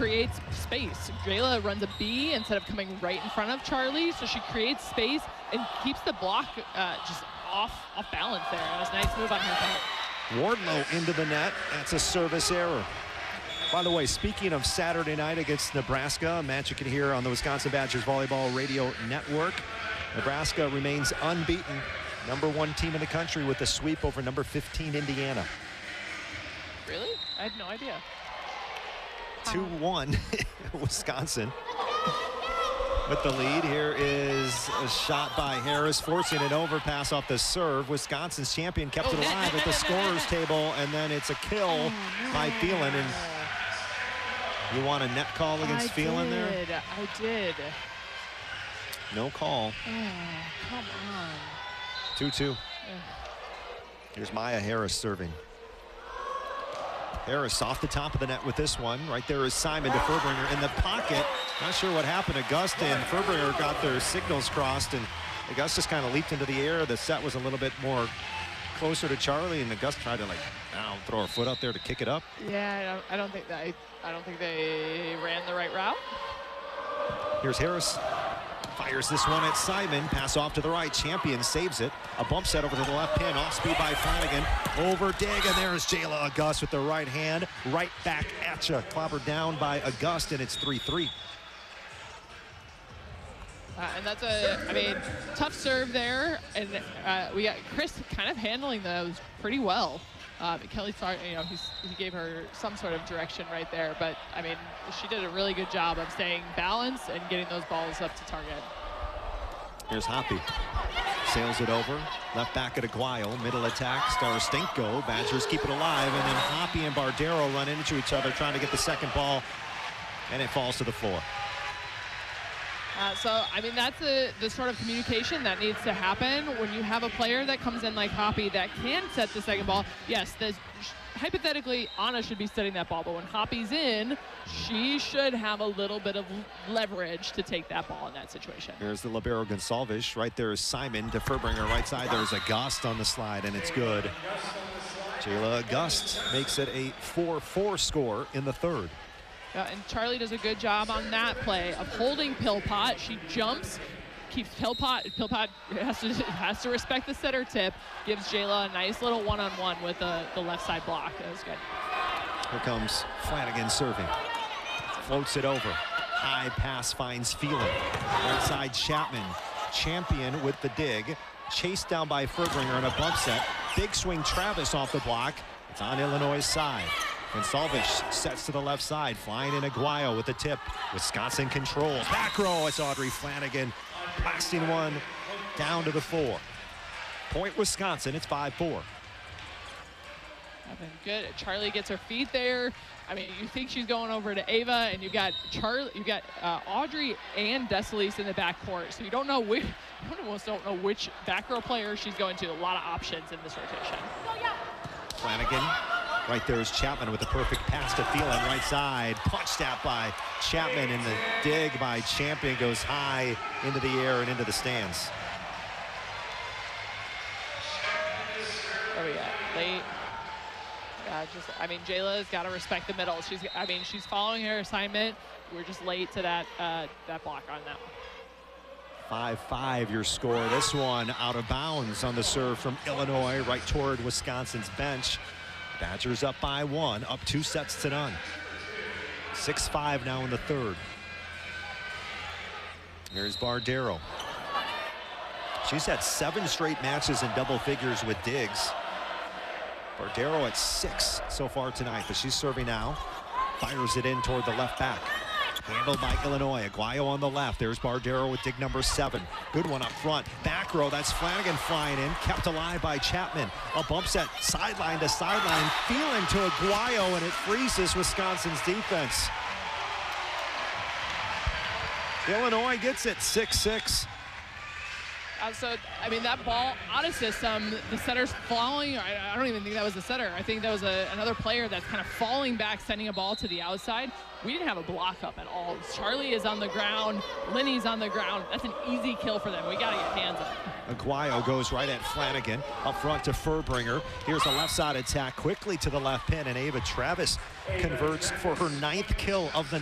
creates space. Jayla runs a B instead of coming right in front of Charlie, so she creates space and keeps the block just off balance there. That was a nice move on her part. Wardlow into the net. That's a service error. By the way, speaking of Saturday night against Nebraska, a match you can hear on the Wisconsin Badgers Volleyball Radio Network. Nebraska remains unbeaten. #1 team in the country with a sweep over number 15 Indiana. Really? I had no idea. 2-1 Wisconsin with the lead. Here is a shot by Harris, forcing an overpass off the serve. Wisconsin's champion kept it alive at the scorer's table, and then it's a kill by Phelan. And you want a net call against Phelan there? I did. No call. Oh, come on. 2-2. Here's Maya Harris serving. Harris off the top of the net with this one. Right there is Simon to Furbringer in the pocket. Not sure what happened. Augusta and Furbringer got their signals crossed, and Augusta just kind of leaped into the air. The set was a little bit more closer to Charlie, and Augusta tried to throw her foot out there to kick it up. Yeah, I don't think they ran the right route. Here's Harris. Fires this one at Simon. Pass off to the right. Champion saves it. A bump set over to the left pin. Off speed by Flanagan. Over dig. And there's Jayla Auguste with the right hand. Right back at you. Clobbered down by Auguste, and it's 3-3. And that's tough serve there. And we got Chris kind of handling those pretty well. Kelly, he gave her some sort of direction right there, but I mean, she did a really good job of staying balanced and getting those balls up to target. Here's Hoppy. Sails it over. Left back at Aguayo. Middle attack. Starostinko. Badgers keep it alive, and then Hoppy and Bardero run into each other trying to get the second ball, and it falls to the floor. So, I mean, that's the sort of communication that needs to happen when you have a player that comes in like Hoppy that can set the second ball. Yes, hypothetically, Anna should be setting that ball, but when Hoppy's in, she should have a little bit of leverage to take that ball in that situation. There's the libero Gonsalves. Right there is Simon to Furbringer. Right side, there's Auguste on the slide, and it's good. Jayla Auguste makes it a 4-4 score in the third. And Charlie does a good job on that play of holding Philpott. She jumps, keeps Philpott. Philpott has to respect the setter tip. Gives Jayla a nice little one-on-one with the left side block. That was good. Here comes Flanagan serving. Floats it over. High pass finds Phelan. Right side Chapman. Champion with the dig. Chased down by Furbringer on a bump set. Big swing Travis off the block. It's on Illinois' side. Gonsalves sets to the left side. Flying in Aguayo with the tip. Wisconsin controls. Back row. It's Audrey Flanagan. Blasting one down to the 4. Point Wisconsin. It's 5-4. Good. Charlie gets her feet there. I mean, you think she's going over to Ava, and you've got Audrey and Desalis in the backcourt. So you don't know which, you almost don't know which back row player she's going to. A lot of options in this rotation. Flanagan. Right there is Chapman with a perfect pass to Phelan. Right side. Punched out by Chapman, and the dig by Champion goes high into the air and into the stands. Where we at? Late. Jayla's got to respect the middle. She's following her assignment. We're just late to that block on that one. 5-5 your score. This one out of bounds on the serve from Illinois, right toward Wisconsin's bench. Badgers up by 1, up 2 sets to none. 6-5 now in the third. Here's Bardero. She's had 7 straight matches in double figures with digs. Bardero at 6 so far tonight, but she's serving now. Fires it in toward the left back. Handled by Illinois. Aguayo on the left. There's Bardero with dig number 7. Good one up front. Back row. That's Flanagan flying in. Kept alive by Chapman. A bump set sideline to sideline. Phelan to Aguayo, and it freezes Wisconsin's defense. Illinois gets it 6-6. That ball out of system, the setter's falling. I don't even think that was the setter. I think that was another player that's kind of falling back, sending a ball to the outside. We didn't have a block up at all. Charlie is on the ground. Linny's on the ground. That's an easy kill for them. We got to get hands up. Aguayo goes right at Flanagan. Up front to Furbringer. Here's a left side attack quickly to the left pin, and Ava Travis converts for her 9th kill of the